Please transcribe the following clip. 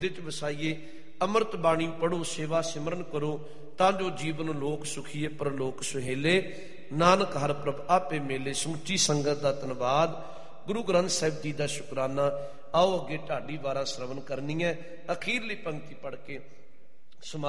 ਵਿੱਚ ਵਸਾਈਏ। ਅੰਮ੍ਰਿਤ ਬਾਣੀ ਪੜ੍ਹੋ, ਸੇਵਾ ਸਿਮਰਨ ਕਰੋ, ਤਾਂ ਜੋ ਜੀਵਨ ਲੋਕ ਸੁਖੀਏ ਪਰਲੋਕ ਸੁਹੇਲੇ। ਨਾਨਕ ਹਰ ਪ੍ਰਭ ਆਪੇ ਮੇਲੇ। ਸਮੁੱਚੀ ਸੰਗਤ ਦਾ ਧੰਨਵਾਦ, ਗੁਰੂ ਗ੍ਰੰਥ ਸਾਹਿਬ ਜੀ ਦਾ ਸ਼ੁਕਰਾਨਾ। ਆਓ ਅੱਗੇ ਢਾਡੀ ਵਾਰਾਂ ਸ਼ਰਵਣ ਕਰਨੀ ਹੈ। ਅਖੀਰਲੀ ਪੰਕਤੀ ਪੜ੍ਹ ਕੇ